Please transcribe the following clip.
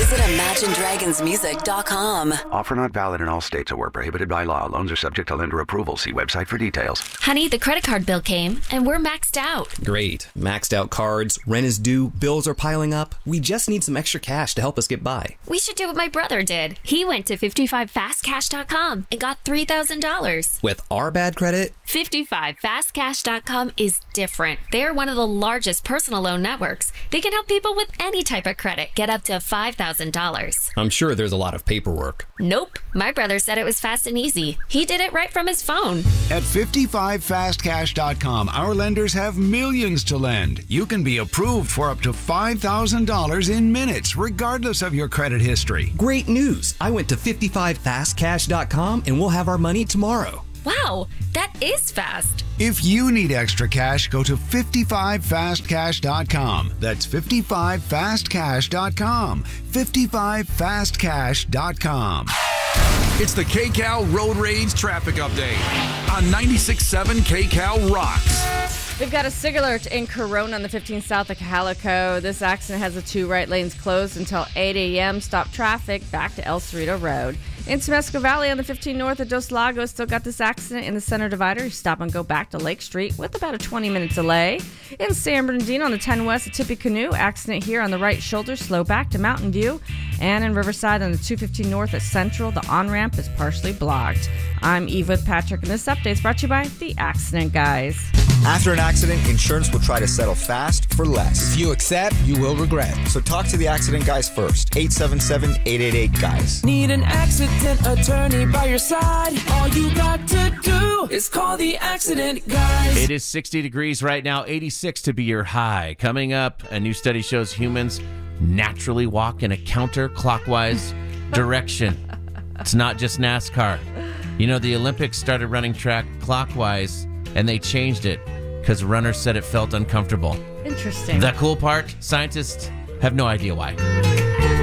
Visit ImagineDragonsMusic.com. Offer not valid in all states or where prohibited by law. Loans are subject to lender approval. See website for details. Honey, the credit card bill came, and we're maxed out. Great. Maxed out cards, rent is due, bills are piling up. We just need some extra cash to help us get by. We should do what my brother did. He went to 55fastcash.com and got $3,000. With our bad credit? 55fastcash.com is different. They're one of the largest personal loan networks. They can help people with any type of credit get up to $5,000. I'm sure there's a lot of paperwork. Nope. My brother said it was fast and easy. He did it right from his phone. At 55fastcash.com, our lenders have millions to lend. You can be approved for up to $5,000 in minutes, regardless of your credit history. Great news! I went to 55fastcash.com and we'll have our money tomorrow. Wow, that is fast. If you need extra cash, go to 55fastcash.com. That's 55fastcash.com. 55fastcash.com. It's the KCAL Road Rage Traffic Update on 96.7 KCAL Rocks. We've got a SIG alert in Corona on the 15 south of Calico. This accident has the two right lanes closed until 8 a.m. Stop traffic back to El Cerrito Road. In Temesco Valley on the 15 north of Dos Lagos, still got this accident in the center divider. Stop and go back to Lake Street with about a 20-minute delay. In San Bernardino on the 10 west of Tippecanoe, accident here on the right shoulder, slow back to Mountain View. And in Riverside on the 215 north at Central, the on-ramp is partially blocked. I'm Eve with Patrick, and this update is brought to you by The Accident Guys. After an accident, insurance will try to settle fast for less. If you accept, you will regret. So talk to The Accident Guys first. 877-888-GUYS. Need an accident attorney by your side? All you got to do is call The Accident Guys. It is 60 degrees right now, 86 to be your high. Coming up, a new study shows humans naturally walk in a counterclockwise direction. It's not just NASCAR. You know, the Olympics started running track clockwise, and they changed it because runners said it felt uncomfortable. Interesting. The cool part, scientists have no idea why.